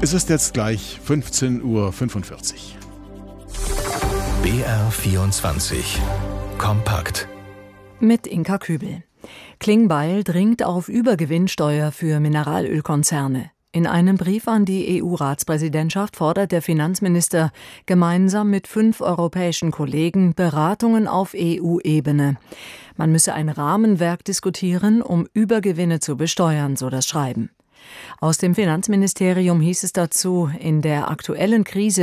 Es ist jetzt gleich 15:45 Uhr. BR24 Kompakt mit Inka Kübel. Klingbeil dringt auf Übergewinnsteuer für Mineralölkonzerne. In einem Brief an die EU-Ratspräsidentschaft fordert der Finanzminister gemeinsam mit 5 europäischen Kollegen Beratungen auf EU-Ebene. Man müsse ein Rahmenwerk diskutieren, um Übergewinne zu besteuern, so das Schreiben. Aus dem Finanzministerium hieß es dazu, in der aktuellen Krise